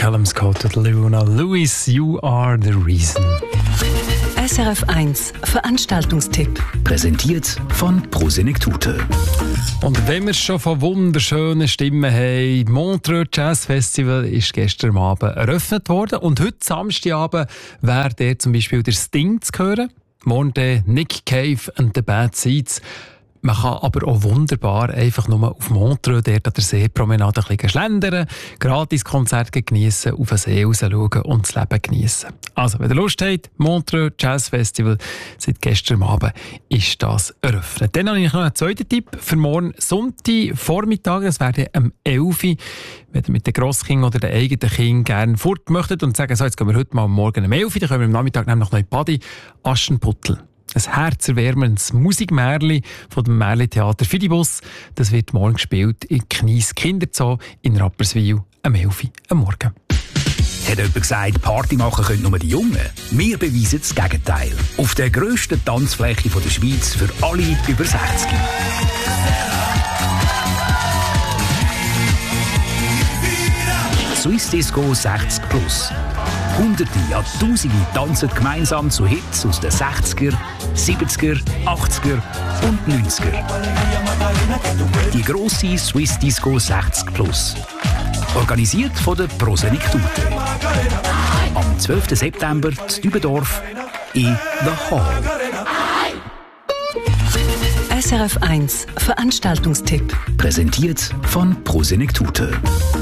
Callum Scott und Luna Lewis, You Are the Reason. SRF 1 Veranstaltungstipp. Präsentiert von Prosenektute. Und wenn wir schon von wunderschönen Stimmen haben, Montreux Jazz Festival ist gestern Abend eröffnet worden. Und heute Samstagabend wäre der zum Beispiel der Sting zu hören. Morgen der Nick Cave and the Bad Seeds. Man kann aber auch wunderbar einfach nur auf Montreux, dort an der Seepromenade ein bisschen schlendern, Gratis-Konzerte geniessen, auf den See raus schauen und das Leben geniessen. Also, wenn ihr Lust habt, Montreux Jazz Festival, seit gestern Abend ist das eröffnet. Dann habe ich noch einen zweiten Tipp für morgen Sonntag Vormittag. Es wäre am 11 Uhr, wenn ihr mit den Grosskindern oder den eigenen Kindern gerne fort möchtet und sagen, so, jetzt gehen wir heute mal morgen um 11 Uhr, dann können wir am Nachmittag nämlich noch in die Badi Aschenputtel. Ein herzerwärmendes Musikmärli von dem Märli-Theater Fidibus. Das wird morgen gespielt in Knies Kinderzoo in Rapperswil am 11 Uhr am Morgen. Hat jemand gesagt, Party machen können nur die Jungen? Wir beweisen das Gegenteil. Auf der grössten Tanzfläche der Schweiz für alle über 60. Swiss Disco 60 Plus. Hunderte, ja Tausende tanzen gemeinsam zu Hits aus den 60er, 70er, 80er und 90er. Die grosse Swiss Disco 60 Plus. Organisiert von der Prosenektute. Am 12. September in Dübendorf in The Hall. SRF 1 Veranstaltungstipp. Präsentiert von Prosenektute.